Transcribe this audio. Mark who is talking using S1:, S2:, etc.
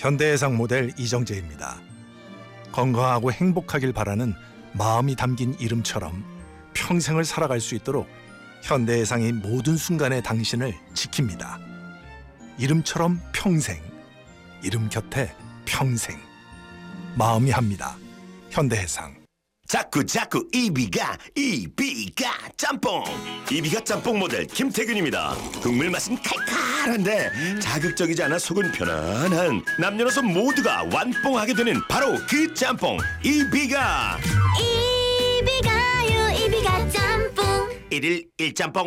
S1: 현대해상 모델 이정재입니다. 건강하고 행복하길 바라는 마음이 담긴 이름처럼 평생을 살아갈 수 있도록 현대해상이 모든 순간의 당신을 지킵니다. 이름처럼 평생, 이름 곁에 평생. 마음이 합니다. 현대해상.
S2: 자꾸 이비가 짬뽕. 이비가 짬뽕 모델 김태균입니다. 국물 맛은 칼칼한데 자극적이지 않아 속은 편안한 남녀노소 모두가 완뽕하게 되는 바로 그 짬뽕 이비가 짬뽕. 1일 1짬뽕